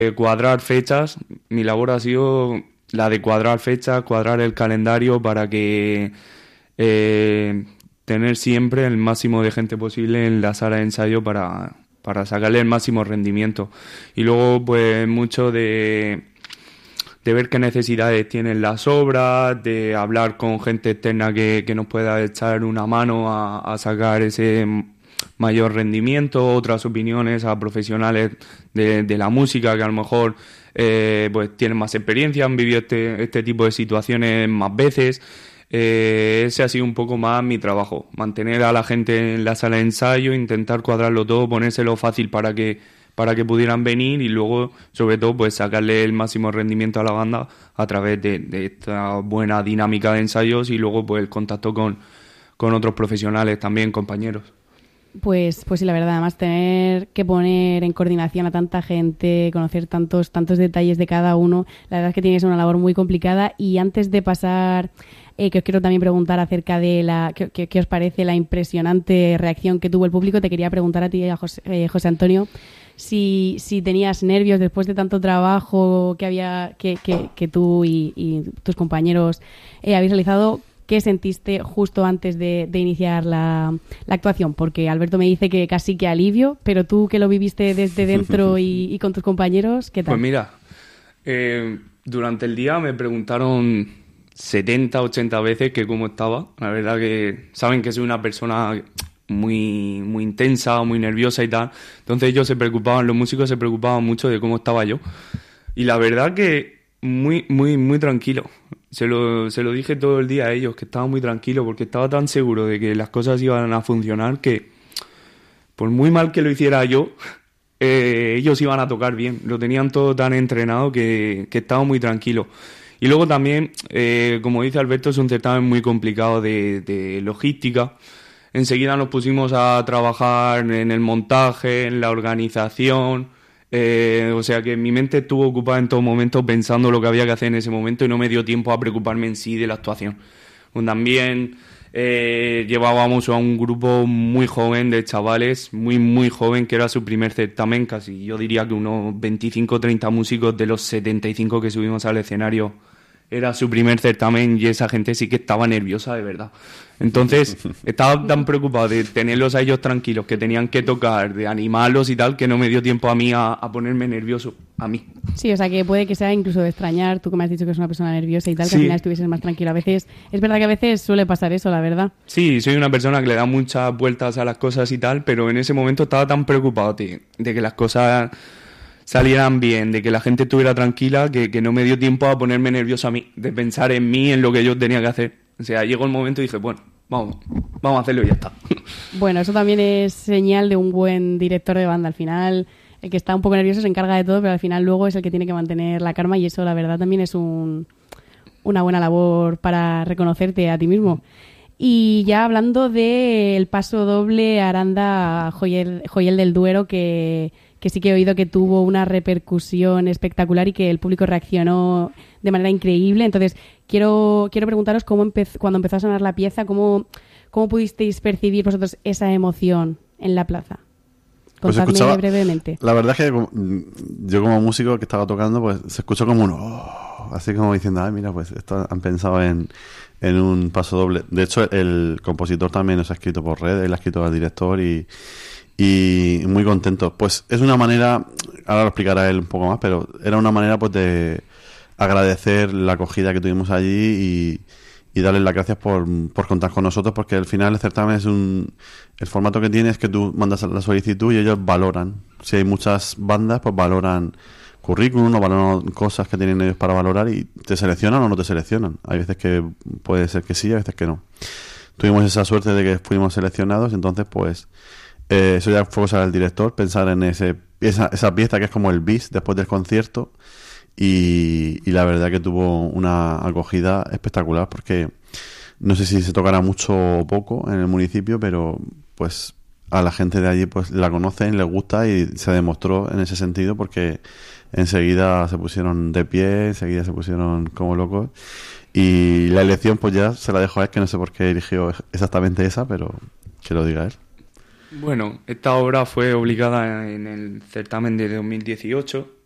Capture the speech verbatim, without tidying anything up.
Eh, cuadrar fechas, mi labor ha sido la de cuadrar fechas, cuadrar el calendario para que eh, tener siempre el máximo de gente posible en la sala de ensayo para, para sacarle el máximo rendimiento. Y luego pues mucho de, de ver qué necesidades tienen las obras, de hablar con gente externa que, que nos pueda echar una mano a, a sacar ese mayor rendimiento, otras opiniones a profesionales de, de la música que a lo mejor eh, pues tienen más experiencia, han vivido este, este tipo de situaciones más veces. Eh, ese ha sido un poco más mi trabajo, mantener a la gente en la sala de ensayo, intentar cuadrarlo todo, ponérselo fácil para que para que pudieran venir y luego, sobre todo, pues sacarle el máximo rendimiento a la banda a través de, de esta buena dinámica de ensayos y luego pues el contacto con, con otros profesionales también, compañeros. Pues, pues sí, la verdad, además tener que poner en coordinación a tanta gente, conocer tantos, tantos detalles de cada uno, la verdad es que tiene que ser una labor muy complicada. Y antes de pasar, eh, que os quiero también preguntar acerca de la, qué, qué, qué os parece la impresionante reacción que tuvo el público, te quería preguntar a ti, a José, eh, José Antonio, si, si tenías nervios después de tanto trabajo que había, que, que, que tú y, y tus compañeros eh, habéis realizado. ¿Qué sentiste justo antes de, de iniciar la, la actuación? Porque Alberto me dice que casi que alivio, pero tú que lo viviste desde dentro y, y con tus compañeros, ¿qué tal? Pues mira, eh, durante el día me preguntaron setenta, ochenta veces que cómo estaba. La verdad que saben que soy una persona muy, muy intensa, muy nerviosa y tal. Entonces ellos se preocupaban, los músicos se preocupaban mucho de cómo estaba yo. Y la verdad que muy, muy, muy tranquilo. Se lo, se lo dije todo el día a ellos, que estaba muy tranquilo, porque estaba tan seguro de que las cosas iban a funcionar que, por muy mal que lo hiciera yo, eh, ellos iban a tocar bien. Lo tenían todo tan entrenado que, que estaba muy tranquilo. Y luego también, eh, como dice Alberto, es un certamen muy complicado de, de logística. Enseguida nos pusimos a trabajar en el montaje, en la organización. Eh, o sea que mi mente estuvo ocupada en todo momento pensando lo que había que hacer en ese momento y no me dio tiempo a preocuparme en sí de la actuación. También eh, llevábamos a un grupo muy joven de chavales, muy muy joven, que era su primer certamen, casi yo diría que unos veinticinco o treinta músicos de los setenta y cinco que subimos al escenario. Era su primer certamen y esa gente sí que estaba nerviosa de verdad. Entonces estaba tan preocupado de tenerlos a ellos tranquilos, que tenían que tocar, de animarlos y tal, que no me dio tiempo a mí a, a ponerme nervioso, a mí. Sí, o sea que puede que sea incluso de extrañar, tú que me has dicho que eres una persona nerviosa y tal, que sí. al final estuvieses más tranquilo. A veces, es verdad que a veces suele pasar eso, la verdad. Sí, soy una persona que le da muchas vueltas a las cosas y tal, pero en ese momento estaba tan preocupado, tío, de que las cosas salieran bien, de que la gente estuviera tranquila, que, que no me dio tiempo a ponerme nervioso a mí, de pensar en mí, en lo que yo tenía que hacer. O sea, llegó el momento y dije, bueno, vamos, vamos a hacerlo y ya está. Bueno, eso también es señal de un buen director de banda. Al final, el que está un poco nervioso se encarga de todo, pero al final luego es el que tiene que mantener la calma y eso, la verdad, también es un, una buena labor para reconocerte a ti mismo. Y ya hablando del paso doble Aranda-Joyel Joyel del Duero, que... que sí que he oído que tuvo una repercusión espectacular y que el público reaccionó de manera increíble. Entonces, quiero quiero preguntaros cómo empezó, cuando empezó a sonar la pieza, cómo, cómo pudisteis percibir vosotros esa emoción en la plaza. Contadme pues escuchaba, brevemente. La verdad es que yo como músico que estaba tocando, pues se escuchó como un oh, así como diciendo, ay, mira, pues esto han pensado en, en un paso doble. De hecho, el compositor también nos ha escrito por red, él ha escrito al director y y muy contento. Pues es una manera, ahora lo explicará él un poco más, pero era una manera pues de agradecer la acogida que tuvimos allí y, y darles las gracias por, por contar con nosotros, porque al final el certamen es un... El formato que tiene es que tú mandas la solicitud y ellos valoran. Si hay muchas bandas, pues valoran currículum o valoran cosas que tienen ellos para valorar y te seleccionan o no te seleccionan. Hay veces que puede ser que sí, a veces que no. Tuvimos esa suerte de que fuimos seleccionados, entonces pues... Eh, eso ya fue cosa del director, pensar en ese esa, esa pieza que es como el bis después del concierto y, y la verdad que tuvo una acogida espectacular porque no sé si se tocará mucho o poco en el municipio, pero pues a la gente de allí pues la conocen, les gusta y se demostró en ese sentido porque enseguida se pusieron de pie, enseguida se pusieron como locos y la elección pues ya se la dejo a él, que no sé por qué eligió exactamente esa, pero que lo diga él. Bueno, esta obra fue obligada en el certamen de dos mil dieciocho